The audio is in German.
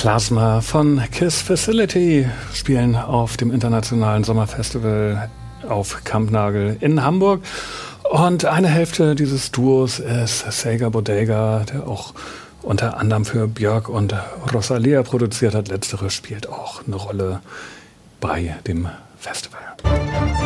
Plasma von Kiss Facility spielen auf dem Internationalen Sommerfestival auf Kampnagel in Hamburg. Und eine Hälfte dieses Duos ist Sega Bodega, der auch unter anderem für Björk und Rosalia produziert hat. Letztere spielt auch eine Rolle bei dem Festival.